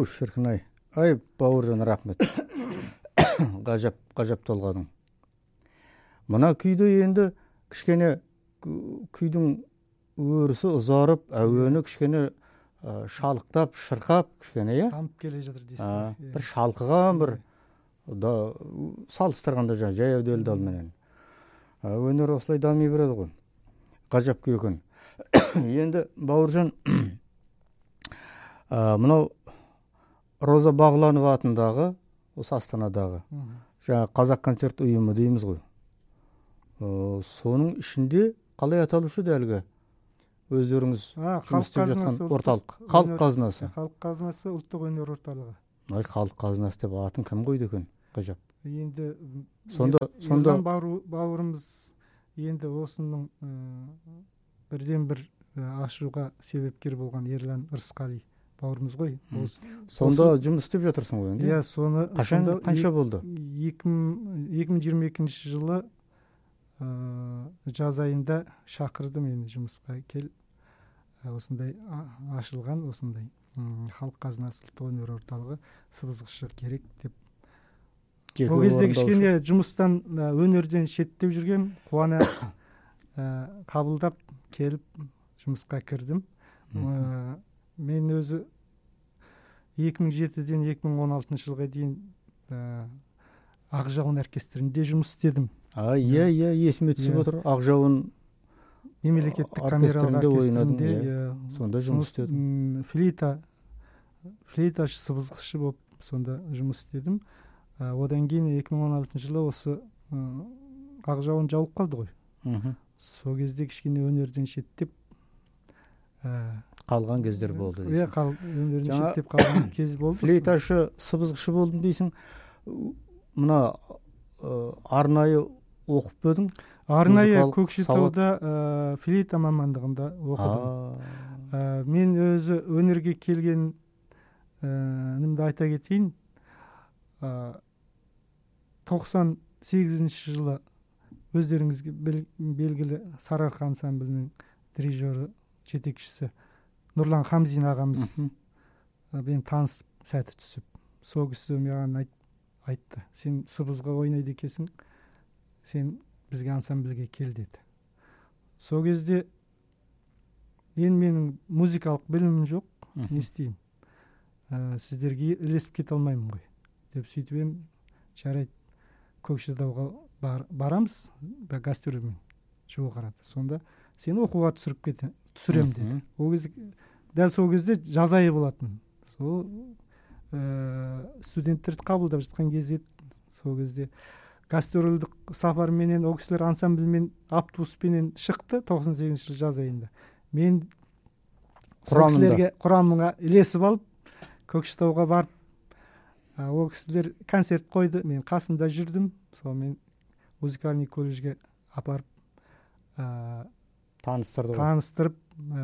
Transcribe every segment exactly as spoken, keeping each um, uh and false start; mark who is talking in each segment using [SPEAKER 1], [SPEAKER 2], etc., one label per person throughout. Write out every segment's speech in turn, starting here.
[SPEAKER 1] у шіркін-ай. Ай, Бауыржан, рахмет. Ғажап, ғажап толғадың. Мына күйді енді кішкене күйдің өрісі ұзарып, әуені кішкене шалықтап, шырқап, кішкене, е?
[SPEAKER 2] Дамып келе жатыр дейсің.
[SPEAKER 1] Бір шалқыған, бір салыстырғанда жаңа жаяу делдал менен. Өнер осылай дами береді ғой. Ғажап күй екен. Енді Бауыржан, мынау Роза Бағланова атындағы, осы Астанадағы, жаңа қазақ концерт ұйымы дейміз ғой. Соның ішінде қалай аталушы дәлгі өздеріңіз жұмыс істеп жатқан орталық? Халық қазынасы.
[SPEAKER 2] Халық қазынасы ұлттық өнер орталығы.
[SPEAKER 1] Ай, халық қазынасы деп атын кім қойды екен? Ғажап.
[SPEAKER 2] Енді
[SPEAKER 1] сонда сонда
[SPEAKER 2] бауырымыз енді осының бірден бір ашуға себепкер болған Ерлан Ырысқали бауырымыз ғой.
[SPEAKER 1] Сонда жұмыс істеп жатырсың ғой енді?
[SPEAKER 2] Иә, соны
[SPEAKER 1] қанша болды?
[SPEAKER 2] екі мың жиырма екінші жылы жаз айында шақырды мені жұмысқа кел. Осындай ашылған, осындай халық қазынасы ұлттық өнер орталығы сыбызғышы керек деп. Ол кезде кішкене жұмыстан, өнерден шеттеп жүрген, қуана қабылдап келіп жұмысқа кірдім. Мен өзі екі мың жетіден екі мың он алтыншы жылға дейін Ақжауын оркестрінде жұмыс істедім.
[SPEAKER 1] Иә, иә, есіме түсіп отыр. Ақжауын
[SPEAKER 2] мемлекеттік камералық оркестрінде
[SPEAKER 1] сонда жұмыс істедім.
[SPEAKER 2] Флейта, флейташы, сыбызғышы болып сонда жұмыс істедім. Одан кейін екі мың он алтыншы жылы осы Ақжауын жауып қалды ғой. Сол кезде кішкене өнерден шеттеп
[SPEAKER 1] қалған кездер болды
[SPEAKER 2] дейсің. Иә, өнерден шеттеп қалған кез болды.
[SPEAKER 1] Флейташы, сыбызғышы болдым дейсің. Мына арнайы оқып бөдің?
[SPEAKER 2] Арнайы Көкшетауда флейта мамандығында оқыдым. Мен өзі өнерге келген німді айта кетейін. тоқсан сегізінші жылы өздеріңізге белгілі Сарыарқа ансамблінің дирижері, жетекшісі Нұрлан Хамзин ағамыз мен танысып сәті түсіп, сол кісі маған айтты, сен сыбызғы ойнайды екенсің, сен бізге ансамбльге кел деді. Сол кезде мен менің музыкалық білімім жоқ, не істеймін, сіздерге ілесіп кете алмаймын ғой деп сөйтіп ем. Жарайды, Көкшетауға барамыз, гастрольмен жуық арада. Сонда сені оқуға түсіріп кете, түсірем деді. Ол кезде, дәл сол кезде жаз айы болатын. Сол студенттерді қабылдап жатқан кезде, сол кезде гастрольдік сапарменен ол кісілер ансамбльмен автобуспенен шықты тоқсан сегізінші жыл жаз айында. Мен кісілерге құрамыңа ілесіп алып, Көкшетауға барып, ол кісілер концерт қойды, мен қасында жүрдім. Сол мен музыкальный колледжге апарып
[SPEAKER 1] таныстырды.
[SPEAKER 2] Таныстырып,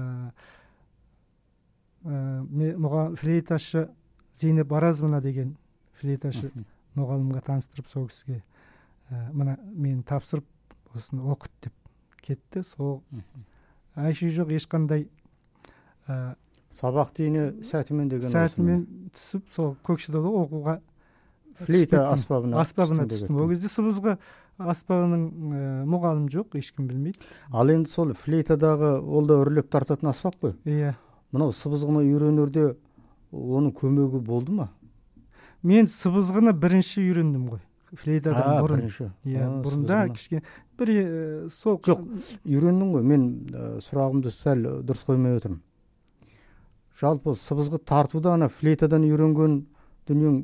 [SPEAKER 2] мұға флейташы Зейнеп Аразмына деген флейташы мұғалымға таныстырып, сол кісіге мына мен тапсырып, осыны оқыт деп кетті. Сол айшы жоқ, ешқандай
[SPEAKER 1] сабақ дейіне сәтімен деген
[SPEAKER 2] сәтімен түсіп, сол Көкшетауда оқуға
[SPEAKER 1] флейта аспабына
[SPEAKER 2] аспабына түстім. Ол кезде сыбызғы аспабының мұғалым жоқ, ешкім білмейді.
[SPEAKER 1] Ал енді сол флейтадағы ол да үрлеп тартатын аспап қой.
[SPEAKER 2] Иә.
[SPEAKER 1] Мынау сыбызғыны үйренерде оның көмегі болды ма?
[SPEAKER 2] Мен сыбызғыны бірінші үйрендім ғой. Флейтадан бұрын.
[SPEAKER 1] Бірінші.
[SPEAKER 2] Иә, бұрында кішкене бір сол
[SPEAKER 1] жоқ, үйрендің ғой. Мен сұрағымды сәл дұрыс қоймай отырмын. Жалпы сыбызғы тартуда ана флейтадан үйренген дүниең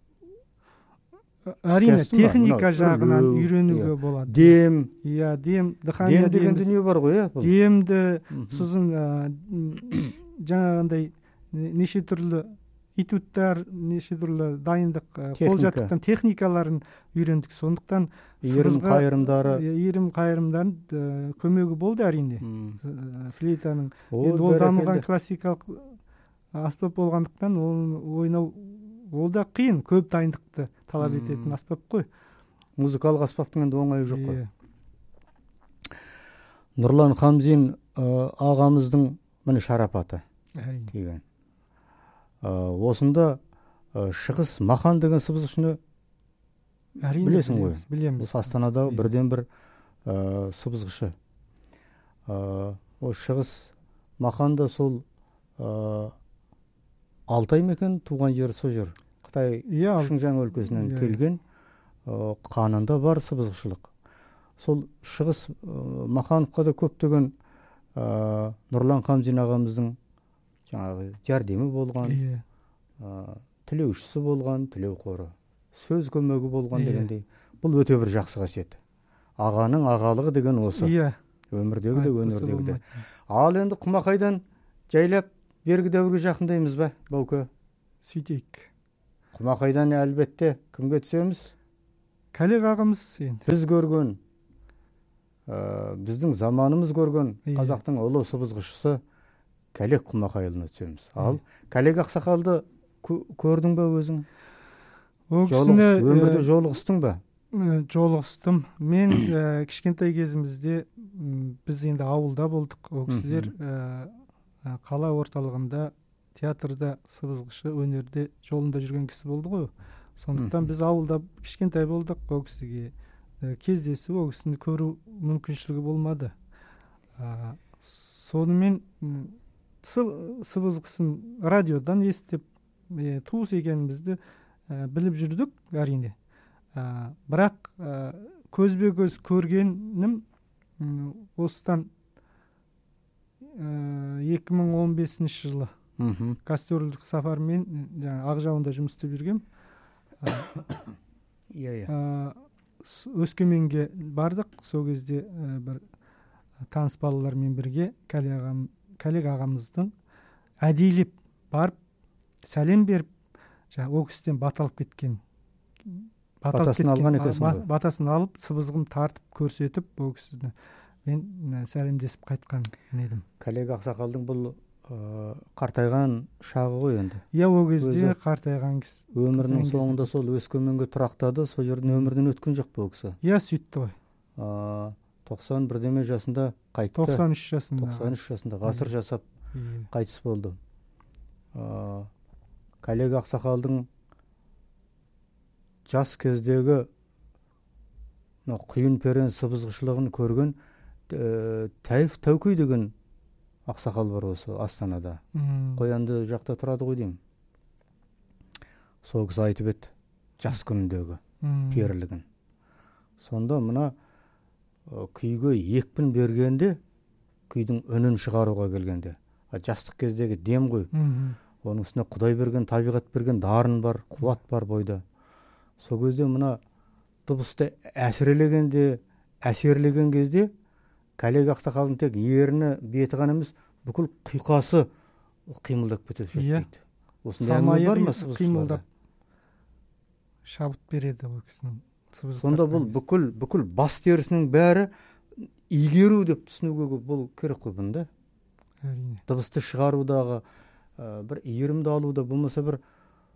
[SPEAKER 2] әрине техника жағынан үйренуге болады.
[SPEAKER 1] Дем,
[SPEAKER 2] иә, дем,
[SPEAKER 1] дем деген дүние бар ғой, иә?
[SPEAKER 2] Демді, сосын жаңағындай неше түрлі этюдтар, неше түрлі дайындық, қол жаттықтан техникаларын үйрендік. Сондықтан
[SPEAKER 1] иірім қайырымдары,
[SPEAKER 2] иірім қайырымдарын көмегі болды әрине. Флейтаның ол дамыған классикалық аспап болғандықтан ойнау ол да қиын, көп дайындықты талап ететін аспап қой.
[SPEAKER 1] Музыкалық аспаптың енді оңайы жоқ қой. Нұрлан Хамзин ағамыздың міне шарапаты деген. осында шығыс махан деген сыбызғышыны білесің ғой?
[SPEAKER 2] Білеміз.
[SPEAKER 1] Осы Астанадағы бірден бір сыбызғышы. Ол шығыс махан да сол Алтай мекен, туған жері сол жер. Қытай Шыңжаң өлкесінен келген, қанында бар сыбызғышылық. Сол шығыс Махановқа да көптеген Нұрлан Қамзин ағамыздың жаңағы жәрдемі болған, тілеушісі болған, тілеу қоры, сөз көмегі болған дегендей. Бұл өте бір жақсы қасиет. Ағаның ағалығы деген осы. Өмірдегі де, өнердегі де. Ал енді Құмақайдан жайлап бергі дәуірге жақындаймыз ба, Бауке?
[SPEAKER 2] Сөйтейік.
[SPEAKER 1] Құмақайдан әлбетте кімге түсеміз?
[SPEAKER 2] Кәлек ағамыз енді.
[SPEAKER 1] Біз көрген, біздің заманымыз көрген қазақтың ұлы сыбызғышысы Кәлек Құмақайұлына түсеміз. Ал Кәлек ақсақалды көрдің ба өзің? Өмірде жолығыстың ба?
[SPEAKER 2] Жолығыстым. Мен кішкентай кезімізде біз енді ауылда болдық. Ол кісілер қала орталығында, театрда сыбызғышы өнерде жолында жүрген кісі болды ғой. Сондықтан біз ауылда кішкентай болдық. Ол кісіге кездесу, ол кісіні көру мүмкіншілігі болмады. Сонымен сыбызғысын радиодан естіп, туыс екенімізді біліп жүрдік, әрине. Бірақ көзбе-көз көргенім осыдан екі мың он бесінші жылы гастрольдік сапармен Ақжауында жұмыс істеп жүргем. Өскеменге бардық. Сол кезде бір таныс балалармен бірге Кәлек ағамыздың әдейлеп барып, сәлем беріп, ол кісіден баталып кеткен.
[SPEAKER 1] Батасын алған екенсің ғой?
[SPEAKER 2] Батасын алып, сыбызғым тартып көрсетіп, ол кісіні мен сәлемдесіп қайтқан едім.
[SPEAKER 1] Кәлек ақсақалдың бұл қартайған шағы ғой енді.
[SPEAKER 2] Иә, ол кезде қартайған кісі.
[SPEAKER 1] Өмірінің соңында сол Өскеменге тұрақтады, сол жерден өмірден өткен жоқ бұл кісі.
[SPEAKER 2] Иә, сөйтті ғой.
[SPEAKER 1] тоқсан бірдеме жасында қайтты.
[SPEAKER 2] тоқсан үш жасында.
[SPEAKER 1] тоқсан үш жасында ғасыр жасап қайтыс болды. Кәлек ақсақалдың жас кездегі құйын перен сыбызғышылығын көрген Тәйіп Тәукей деген ақсақал бар осы Астанада. Қоянды жақта тұрады ғой деймін. Сол кісі айтып еді жас күніндегі перілігін. Сонда мына күйге екпін бергенде, күйдің үнін шығаруға келгенде, жастық кездегі дем ғой. Оның үстіне Құдай берген, табиғат берген дарын бар, қуат бар бойда. Сол кезде мына дыбысты әсірелегенде, әсерлеген кезде Кәлек ақсақалдың тек ерні, беті ғана емес, бүкіл құйқасы қимылдап кетіп жүреді дейді. Осындай әңгіме бар ма сыбызғышыларда?
[SPEAKER 2] Шабыт береді ол кісінің.
[SPEAKER 1] Сонда бұл бүкіл бүкіл бас терісінің бәрі игеру деп түсінуге бұл керек қой бұнда.
[SPEAKER 2] Әрине.
[SPEAKER 1] Дыбысты шығарудағы бір иірімді алуда, болмаса бір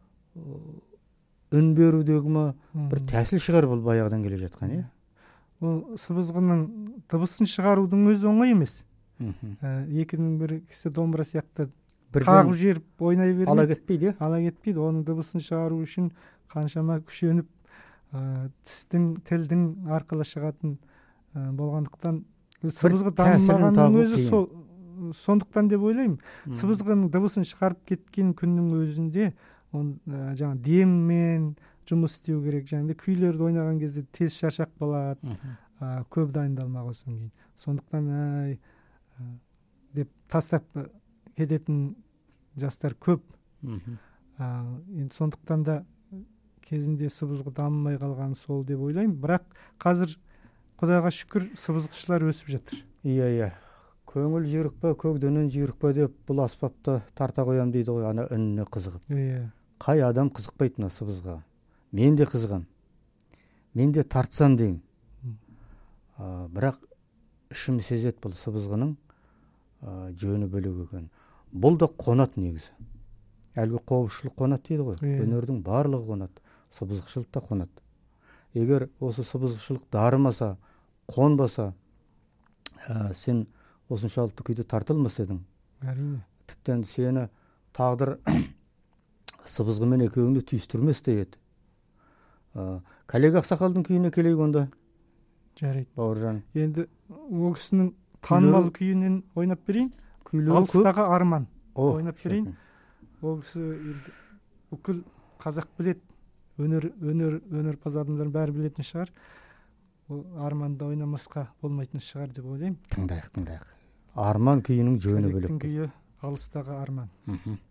[SPEAKER 1] үн берудегі ма бір тәсіл шығар бұл баяғыдан келе жатқан, иә?
[SPEAKER 2] Ол сыбызғының дыбысын шығарудың өзі оңай емес. Екінің бір кісі домбыра сияқты қағып жеріп ойнай бермейді.
[SPEAKER 1] Ала кетпейді.
[SPEAKER 2] Ала кетпейді. Оның дыбысын шығару үшін қаншама күшеніп, тістің, тілдің арқылы шығатын болғандықтан сыбызғы дамымағанның өзі сондықтан деп ойлаймын. Сыбызғының дыбысын шығарып кеткен күннің өзінде жаңа деммен жұмыс істеу керек. Жаңа күйлерді ойнаған кезде тез шаршап қалады, көп дайындалмаған соң кейін. Сондықтан әй деп тастап кететін жастар көп. Енді сондықтан да кезінде сыбызғы дамымай қалған сол деп ойлаймын. Бірақ қазір Құдайға шүкір сыбызғышылар өсіп жатыр.
[SPEAKER 1] Иә, иә. Көңіл жүйрік па, көгденен жүйрік па деп бұл аспапты тарта қоям дейді ғой, ана үніне қызығып.
[SPEAKER 2] Иә.
[SPEAKER 1] Қай адам қызықпайды мына сыбызға? Мен де қызығам. Мен де тартсам деймін. Бірақ ішім сезет бұл сыбызғының жөні бөлек екен. Бұл да қонат негізі. Әлгі қобызшылық қонат дейді ғой. Өнердің барлығы қонат. Сыбызғышылық та қонат. Егер осы сыбызғышылық дарымаса, қонбаса, сен осыншалықты күйді тартылмас едің.
[SPEAKER 2] Әрине.
[SPEAKER 1] Тіптен сені тағдыр сыбызгы менен экөөңдү түйүстүрмөс дейт. Коллега Аксакалдын күйүнө келейик онда.
[SPEAKER 2] Жарайт.
[SPEAKER 1] Бауыржан.
[SPEAKER 2] Енді ол кісінің танымал күйінен ойнап берейін. Алыстағы арман ойнап берейін. Ол кісі бүкіл қазақ білет, өнер өнер өнерпаз адамдар бәрі білетін шығар. Ол арманды ойнамасқа болмайтын шығар деп ойлаймын.
[SPEAKER 1] Тыңдайық, тыңдайық. Арман күйінің жөні бөлек.
[SPEAKER 2] Күйі алыстағы арман.